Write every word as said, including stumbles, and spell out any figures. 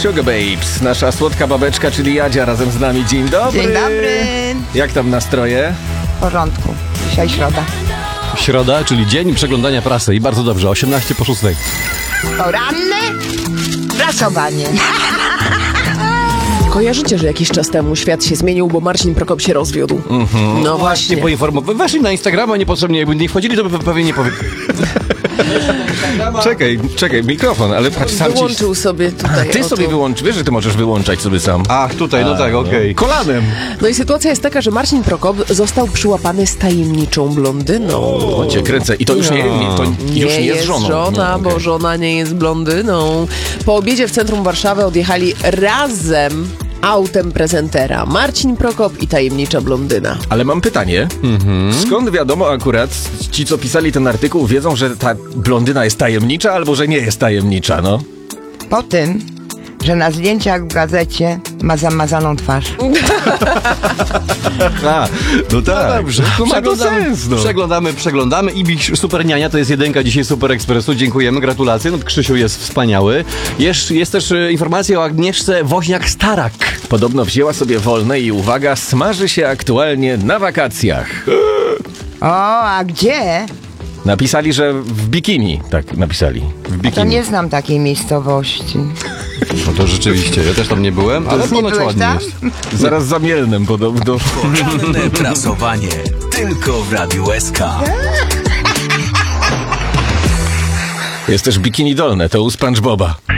Sugar Babes. Nasza słodka babeczka, czyli Jadzia, razem z nami. Dzień dobry. Dzień dobry. Jak tam nastroje? W porządku. Dzisiaj środa. Środa, czyli dzień przeglądania prasy i bardzo dobrze, osiemnaście po szóstej. Poranne prasowanie. Kojarzycie, że jakiś czas temu świat się zmienił, bo Marcin Prokop się rozwiódł. Mm-hmm. No właśnie. Poinformować. Weszli na Instagrama niepotrzebnie, jakby nie wchodzili, to by pewnie nie powiem. Czekaj, czekaj, mikrofon, ale patrz, sam ci... Wyłączył sobie tutaj. Ty oto. sobie wyłącz, wiesz, że ty możesz wyłączać sobie sam. Ach, tutaj, no tak, okej. Okay. Kolanem. No i sytuacja jest taka, że Marcin Prokop został przyłapany z tajemniczą blondyną. O, cię kręcę. I to już nie, nie, to Nie już nie jest żoną. żona, Nie, bo okej. żona nie jest blondyną. Po obiedzie w centrum Warszawy odjechali razem autem prezentera. Marcin Prokop i tajemnicza blondyna. Ale mam pytanie. Mhm. Skąd wiadomo akurat, ci co pisali ten artykuł wiedzą, że ta blondyna jest tajemnicza albo że nie jest tajemnicza, no? Po tym, że na zdjęciach w gazecie ma zamazaną twarz. A, no tak. Dobrze, to ma to przeglądamy, sens, no. przeglądamy, przeglądamy. Ibiś Super Niania to jest jedynka dzisiaj Super Ekspresu. Dziękujemy, gratulacje. No, Krzysiu jest wspaniały. Jest, jest też e, informacja o Agnieszce Woźniak-Starak. Podobno wzięła sobie wolne i uwaga, smaży się aktualnie na wakacjach. O, a gdzie? Napisali, że w bikini. Tak, napisali. W To bikini. nie znam takiej miejscowości. No to rzeczywiście, ja też tam nie byłem, ale nie ponoć byłeś ładnie tam? jest. Zaraz za Mielnem podobno. Poranne prasowanie. Tylko w Radiu S K. Jest też bikini dolne, to u SpongeBoba.